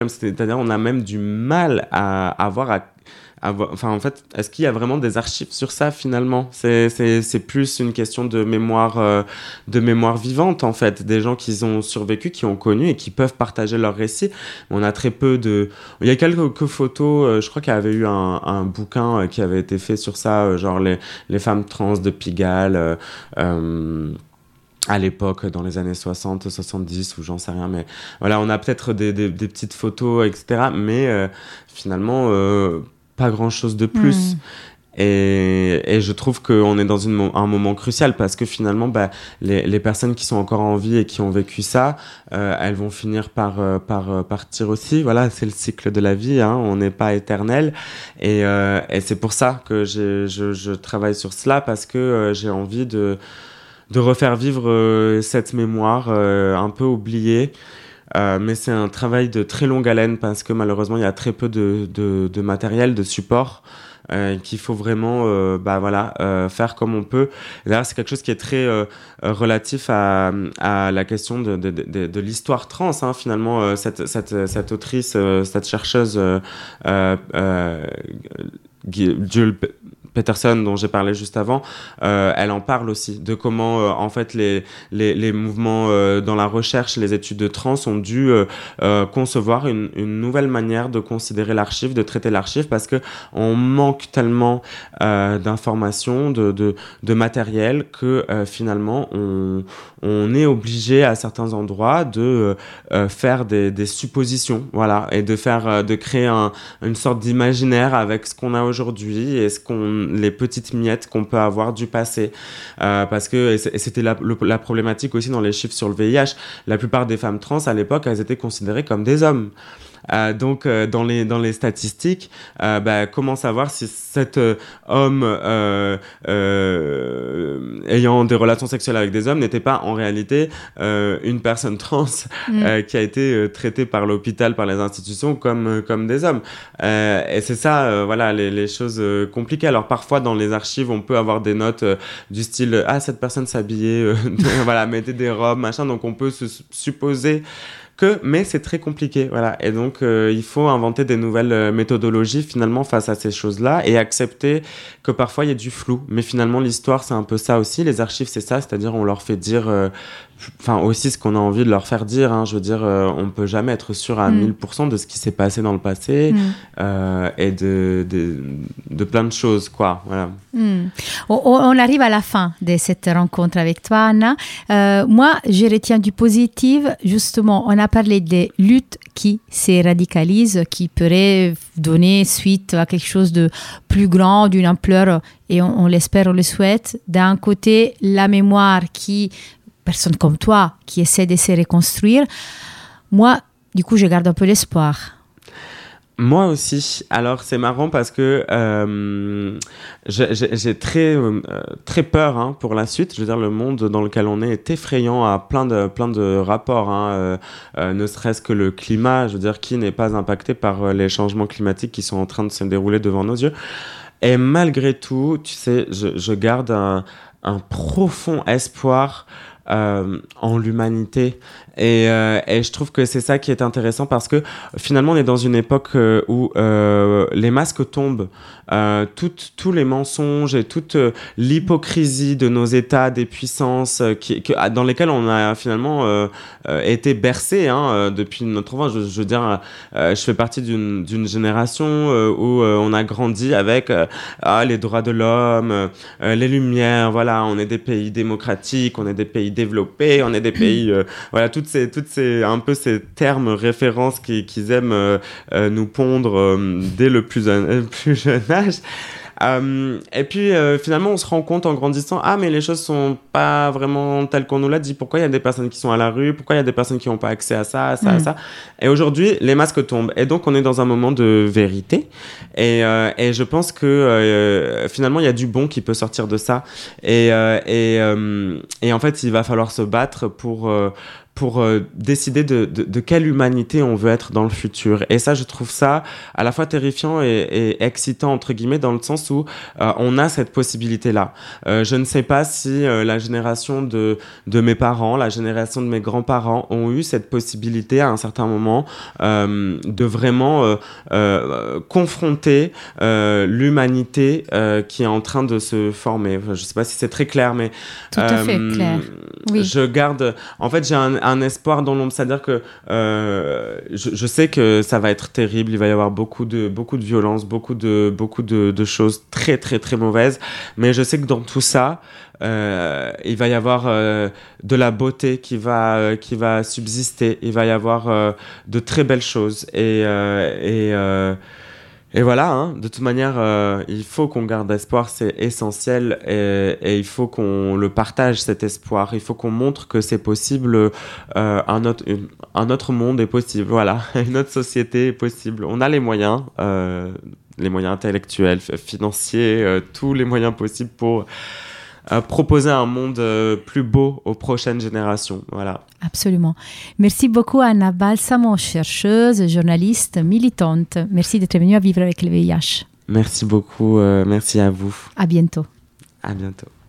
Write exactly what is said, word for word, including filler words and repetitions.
c'est-à-dire on a même du mal à avoir à avoir, enfin en fait, est-ce qu'il y a vraiment des archives sur ça finalement? C'est c'est c'est plus une question de mémoire euh, de mémoire vivante en fait, des gens qui ont survécu, qui ont connu et qui peuvent partager leurs récits. On a très peu de, il y a quelques photos, euh, je crois qu'il y avait eu un un bouquin euh, qui avait été fait sur ça, euh, genre les les femmes trans de Pigalle. Euh, euh, à l'époque, dans les années soixante, soixante-dix, ou j'en sais rien, mais voilà, on a peut-être des, des, des petites photos, et cetera, mais euh, finalement, euh, pas grand-chose de plus. Mmh. Et, et je trouve qu'on est dans une, un moment crucial parce que finalement, bah, les, les personnes qui sont encore en vie et qui ont vécu ça, euh, elles vont finir par, euh, par euh, partir aussi. Voilà, c'est le cycle de la vie, hein, on n'est pas éternel. Et, euh, et c'est pour ça que j'ai, je, je travaille sur cela, parce que euh, j'ai envie de... de refaire vivre euh, cette mémoire euh, un peu oubliée. Euh, mais c'est un travail de très longue haleine parce que malheureusement, il y a très peu de, de, de matériel, de support euh, qu'il faut vraiment euh, bah, voilà, euh, faire comme on peut. Et d'ailleurs, c'est quelque chose qui est très euh, relatif à, à la question de, de, de, de l'histoire trans. Hein, finalement, euh, cette, cette, cette autrice, euh, cette chercheuse, euh, euh, Jules Peterson, dont j'ai parlé juste avant, euh, elle en parle aussi de comment euh, en fait les les, les mouvements euh, dans la recherche, les études de trans ont dû euh, euh, concevoir une, une nouvelle manière de considérer l'archive, de traiter l'archive, parce que on manque tellement euh, d'informations, de de de matériel que euh, finalement on on est obligé à certains endroits de euh, faire des des suppositions, voilà, et de faire de créer un une sorte d'imaginaire avec ce qu'on a aujourd'hui et ce qu'on les petites miettes qu'on peut avoir du passé, euh, parce que et c'était la, le, la problématique aussi dans les chiffres sur le V I H. La plupart des femmes trans à l'époque, elles étaient considérées comme des hommes. Euh, donc euh, dans les dans les statistiques, euh, bah, comment savoir si cet euh, homme euh, euh, ayant des relations sexuelles avec des hommes n'était pas en réalité euh, une personne trans mmh. euh, qui a été euh, traitée par l'hôpital, par les institutions comme euh, comme des hommes. Euh, et c'est ça, euh, voilà, les, les choses euh, compliquées. Alors parfois dans les archives, on peut avoir des notes euh, du style ah cette personne s'habillait, euh, voilà, mettait des robes, machin. Donc on peut se supposer que, mais c'est très compliqué, voilà. Et donc, euh, il faut inventer des nouvelles euh, méthodologies, finalement, face à ces choses-là, et accepter que parfois, il y a du flou. Mais finalement, l'histoire, c'est un peu ça aussi. Les archives, c'est ça, c'est-à-dire, on leur fait dire... Euh, enfin, aussi, ce qu'on a envie de leur faire dire, hein. Je veux dire, euh, on ne peut jamais être sûr à mm. mille pour cent de ce qui s'est passé dans le passé, mm. euh, et de, de, de plein de choses, quoi, voilà. Mm. On, on arrive à la fin de cette rencontre avec toi, Anna. Euh, moi, je retiens du positif. Justement, on a parlé des luttes qui se radicalisent, qui pourraient donner suite à quelque chose de plus grand, d'une ampleur, et on, on l'espère, on le souhaite. D'un côté, la mémoire qui, personne comme toi, qui essaie de se reconstruire. Moi, du coup, je garde un peu l'espoir. Moi aussi. Alors, c'est marrant parce que euh, j'ai, j'ai, j'ai très, euh, très peur hein, pour la suite. Je veux dire, le monde dans lequel on est est effrayant à plein de, plein de rapports. Hein, euh, euh, ne serait-ce que le climat, je veux dire, qui n'est pas impacté par les changements climatiques qui sont en train de se dérouler devant nos yeux. Et malgré tout, tu sais, je, je garde un, un profond espoir Euh, en l'humanité et, euh, et je trouve que c'est ça qui est intéressant parce que finalement on est dans une époque euh, où euh, les masques tombent, euh, toutes, tous les mensonges et toute euh, l'hypocrisie de nos états, des puissances euh, qui, que, dans lesquelles on a finalement euh, euh, été bercé hein, euh, depuis notre enfance. Je, je veux dire, euh, je fais partie d'une, d'une génération euh, où euh, on a grandi avec euh, ah, les droits de l'homme, euh, les lumières, voilà, on est des pays démocratiques, on est des pays développés, on est des pays, euh, voilà, toutes ces, toutes ces, un peu ces termes références qui, qu'ils aiment euh, euh, nous pondre euh, dès le plus, euh, plus jeune âge. Euh, et puis euh, finalement on se rend compte en grandissant ah mais les choses sont pas vraiment telles qu'on nous l'a dit, pourquoi il y a des personnes qui sont à la rue, pourquoi il y a des personnes qui n'ont pas accès à ça, à ça, mmh. à ça, et aujourd'hui les masques tombent et donc on est dans un moment de vérité et, euh, et je pense que euh, finalement il y a du bon qui peut sortir de ça et, euh, et, euh, et en fait il va falloir se battre pour, euh, pour euh, décider de, de, de quelle humanité on veut être dans le futur. Et ça, je trouve ça à la fois terrifiant et, et excitant, entre guillemets, dans le sens où euh, on a cette possibilité-là. Euh, je ne sais pas si euh, la génération de, de mes parents, la génération de mes grands-parents ont eu cette possibilité à un certain moment euh, de vraiment euh, euh, confronter euh, l'humanité euh, qui est en train de se former. Enfin, je ne sais pas si c'est très clair, mais Tout à fait euh, clair. Oui. Je garde... En fait, j'ai un, un espoir dans l'ombre. C'est-à-dire que euh, je, je sais que ça va être terrible. Il va y avoir beaucoup de, beaucoup de violence, beaucoup, de, beaucoup de, de choses très, très, très mauvaises. Mais je sais que dans tout ça, euh, il va y avoir euh, de la beauté qui va, euh, qui va subsister. Il va y avoir euh, de très belles choses. Et... Euh, et euh, Et voilà, hein, de toute manière, euh, il faut qu'on garde espoir, c'est essentiel, et, et il faut qu'on le partage, cet espoir. Il faut qu'on montre que c'est possible, euh, un, autre, une, un autre monde est possible, voilà, une autre société est possible. On a les moyens, euh, les moyens intellectuels, financiers, euh, tous les moyens possibles pour euh, proposer un monde euh, plus beau aux prochaines générations, voilà. Absolument. Merci beaucoup Anna Balsamo, chercheuse, journaliste, militante. Merci d'être venue à Vivre avec le V I H. Merci beaucoup, euh, merci à vous. À bientôt. À bientôt.